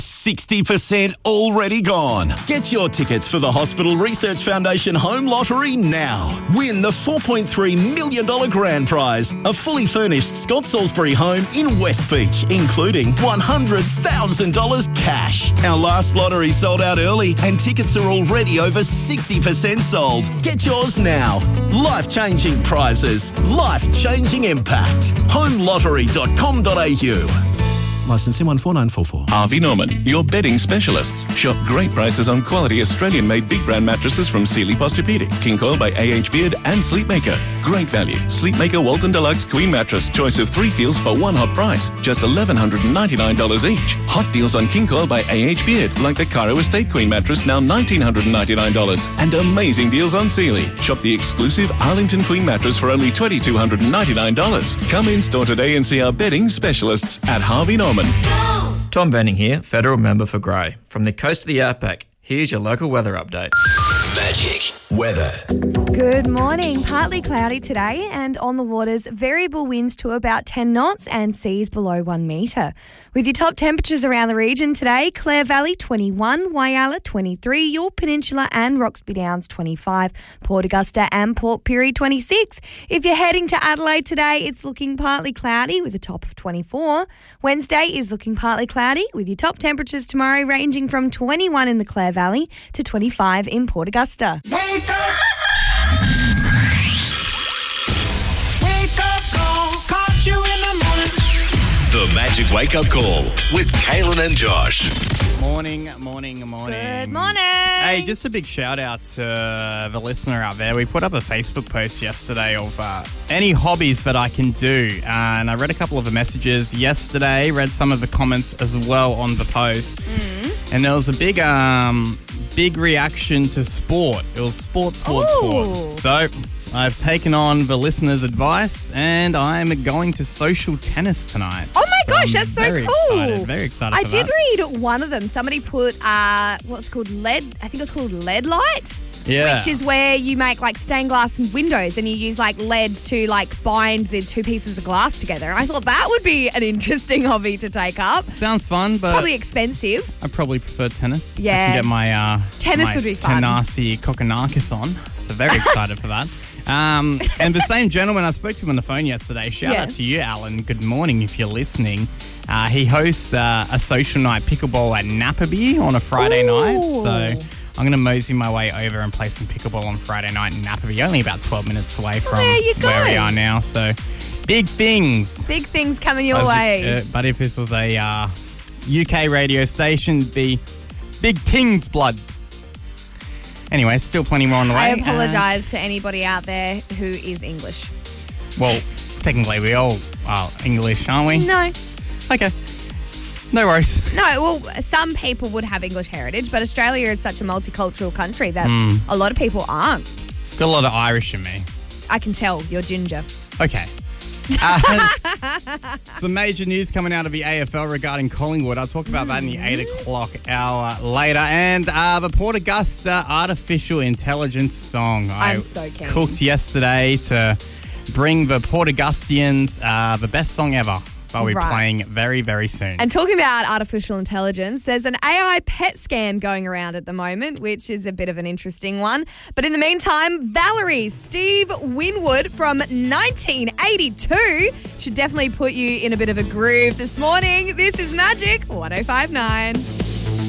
60% already gone. Get your tickets for the Hospital Research Foundation Home Lottery now. Win the $4.3 million grand prize, a fully furnished Scott Salisbury home in West Beach, including $100,000 cash. Our last lottery sold out early and tickets are already over 60% sold. Get yours now. Life-changing prizes. Life-changing impact. homelottery.com.au. Licensing 14944. Harvey Norman, your bedding specialists. Shop great prices on quality Australian-made big brand mattresses from Sealy Posturepedic, King Coil by AH Beard and Sleepmaker. Great value. Sleepmaker Walton Deluxe Queen Mattress. Choice of 3 feels for one hot price. Just $1,199 each. Hot deals on King Coil by AH Beard, like the Cairo Estate Queen Mattress, now $1,999. And amazing deals on Sealy. Shop the exclusive Arlington Queen Mattress for only $2,299. Come in store today and see our bedding specialists at Harvey Norman. Tom Venning here, Federal Member for Grey. From the coast of the Outback, here's your local weather update. Magic weather. Good morning. Partly cloudy today and on the waters, variable winds to about 10 knots and seas below 1 metre. With your top temperatures around the region today, Clare Valley 21, Whyalla 23, York Peninsula and Roxby Downs 25, Port Augusta and Port Pirie 26. If you're heading to Adelaide today, it's looking partly cloudy with a top of 24. Wednesday is looking partly cloudy with your top temperatures tomorrow ranging from 21 in the Clare Valley to 25 in Port Augusta. Wake up! Wake up call, caught you in the morning. The Magic Wake Up Call with Kaylin and Josh. Morning. Good morning. Hey, just a big shout out to the listener out there. We put up a Facebook post yesterday of any hobbies that I can do. And I read a couple of the messages yesterday, read some of the comments as well on the post. And there was a big reaction to sport. It was sport. So I've taken on the listener's advice and I'm going to social tennis tonight. Oh my gosh, that's so very cool. Very excited I for did that. read one of them. Somebody put, what's called lead, I think it was called lead light. Yeah. Which is where you make like stained glass windows and you use like lead to like bind the two pieces of glass together. I thought that would be an interesting hobby to take up. Sounds fun, but Probably expensive. I probably prefer tennis. I Yeah. can get my Tennis would be fun. Tenassi Kokonakis on. So very excited for that. And the same gentleman, I spoke to him on the phone yesterday. Shout out to you, Alan. Good morning if you're listening. He hosts a social night pickleball at Napperby on a Friday night. So I'm going to mosey my way over and play some pickleball on Friday night in Napperby. Only about 12 minutes away from where we are now. So big things. Big things coming your way. But if this was a UK radio station, it'd be big tings blood. Anyway, still plenty more on the way. I apologise to anybody out there who is English. Well, technically we all are English, aren't we? No. Okay. No worries. No, well, some people would have English heritage, but Australia is such a multicultural country that a lot of people aren't. Got a lot of Irish in me. I can tell you're ginger. Okay. Some major news coming out of the AFL regarding Collingwood. I'll talk about that in the 8 o'clock hour later. And the Port Augusta artificial intelligence song. I'm so keen. Cooked yesterday to bring the Port Augustians the best song ever. They'll be playing very, very soon. And talking about artificial intelligence, there's an AI pet scam going around at the moment, which is a bit of an interesting one. But in the meantime, Valerie, Steve Winwood from 1982 should definitely put you in a bit of a groove this morning. This is Magic 105.9.